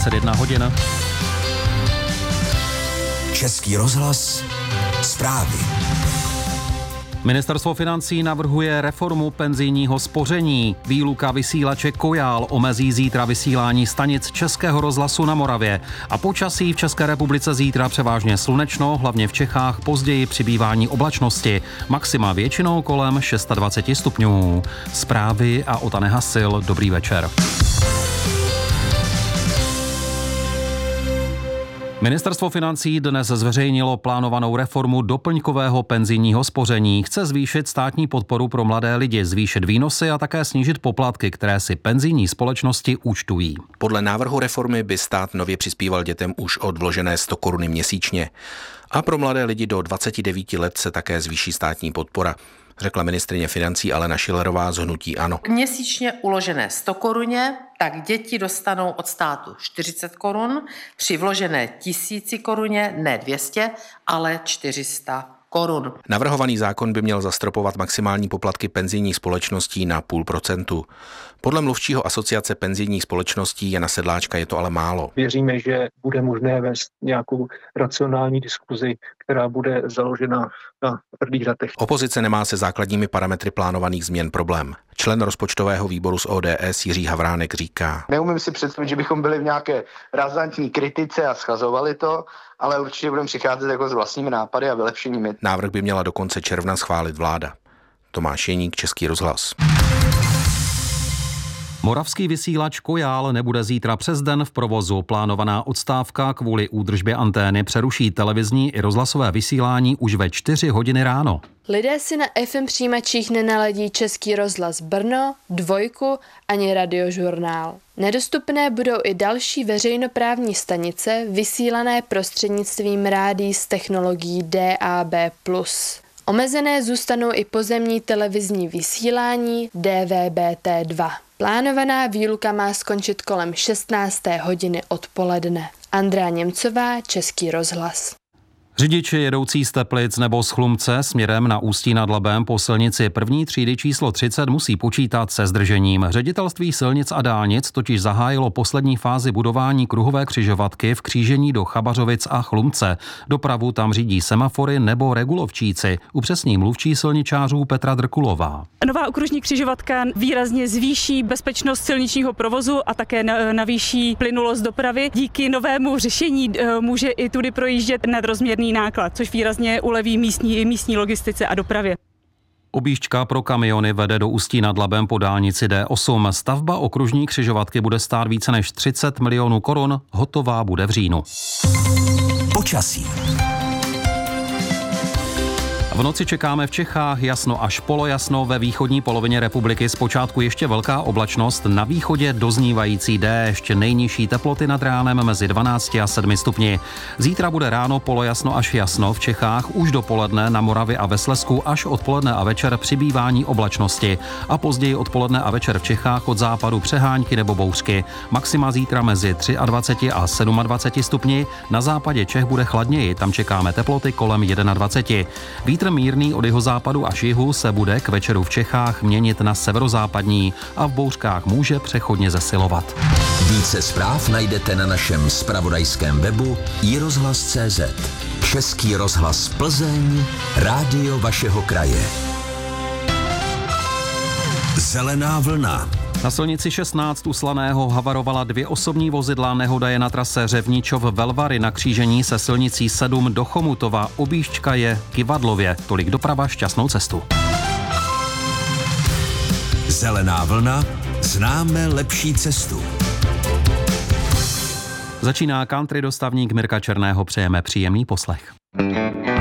21 hodin. Český rozhlas, zprávy. Ministerstvo financí navrhuje reformu penzijního spoření. Výluka vysílače Kojál omezí zítra vysílání stanic Českého rozhlasu na Moravě. A počasí v České republice zítra převážně slunečno, hlavně v Čechách, později přibývání oblačnosti. Maxima většinou kolem 26 stupňů. Zprávy a Ota Nehasil. Dobrý večer. Ministerstvo financí dnes zveřejnilo plánovanou reformu doplňkového penzijního spoření. Chce zvýšit státní podporu pro mladé lidi, zvýšit výnosy a také snížit poplatky, které si penzijní společnosti účtují. Podle návrhu reformy by stát nově přispíval dětem už od vložené 100 koruny měsíčně. A pro mladé lidi do 29 let se také zvýší státní podpora, řekla ministryně financí Alena Schillerová z hnutí ANO. Měsíčně uložené 100 koruně, tak děti dostanou od státu 40 korun, při vložené 1000 koruně ne 200, ale 400 korun. Navrhovaný zákon by měl zastropovat maximální poplatky penzijních společností na 0,5%. Podle mluvčího Asociace penzijních společností Jana Sedláčka je to ale málo. Věříme, že bude možné vést nějakou racionální diskuzi, která bude založena na tvrdých datech. Opozice nemá se základními parametry plánovaných změn problém. Člen rozpočtového výboru z ODS Jiří Havránek říká: Neumím si představit, že bychom byli v nějaké razantní kritice a schazovali to, ale určitě budeme přicházet jako s vlastními nápady a vylepšeními. Návrh by měla do konce června schválit vláda. Tomáš Jeník, Český rozhlas. Moravský vysílač Kojál nebude zítra přes den v provozu. Plánovaná odstávka kvůli údržbě antény přeruší televizní i rozhlasové vysílání už ve 4 hodiny ráno. Lidé si na FM přijímačích nenaladí Český rozhlas Brno, Dvojku ani Radiožurnál. Nedostupné budou i další veřejnoprávní stanice vysílané prostřednictvím rádií s technologií DAB+. Omezené zůstanou i pozemní televizní vysílání DVB-T2. Plánovaná výluka má skončit kolem 16. hodiny odpoledne. Andrea Němcová, Český rozhlas. Řidiči jedoucí z Teplic nebo z Chlumce směrem na Ústí nad Labem po silnici první třídy číslo 30 musí počítat se zdržením. Ředitelství silnic a dálnic totiž zahájilo poslední fázi budování kruhové křižovatky v křížení do Chabařovic a Chlumce. Dopravu tam řídí semafory nebo regulovčíci, upřesní mluvčí silničářů Petra Drkulová. Nová okružní křižovatka výrazně zvýší bezpečnost silničního provozu a také navýší plynulost dopravy. Díky novému řešení může i tudy projíždět nadrozměrný náklad, což výrazně uleví místní logistice a dopravě. Objížďka pro kamiony vede do Ústí nad Labem po dálnici D8. Stavba okružní křižovatky bude stát více než 30 milionů korun, hotová bude v říjnu. Počasí. V noci čekáme v Čechách jasno až polojasno, ve východní polovině republiky zpočátku ještě velká oblačnost, na východě doznívající déšť, nejnižší teploty nad ránem mezi 12 a 7 stupni. Zítra bude ráno polojasno až jasno, v Čechách už dopoledne na Moravě a ve Slezsku, až odpoledne a večer přibývání oblačnosti a později odpoledne a večer v Čechách od západu přehánky nebo bouřky. Maxima zítra mezi 23 a 27 stupni, na západě Čech bude chladněji, tam čekáme teploty kolem 21. Vítr mírný od jihozápadu až jihu se bude k večeru v Čechách měnit na severozápadní a v bouřkách může přechodně zesilovat. Více zpráv najdete na našem zpravodajském webu iRozhlas.cz. Český rozhlas Plzeň, rádio vašeho kraje. Zelená vlna. Na silnici 16 u Slaného havarovala 2 osobní vozidla, nehoda je na trase Řevničov-Velvary na křížení se silnicí 7 do Chomutova. Objížďka je k Ivadlově. Tolik doprava, šťastnou cestu. Zelená vlna, známe lepší cestu. Začíná country dostavník Mirka Černého, přejeme příjemný poslech.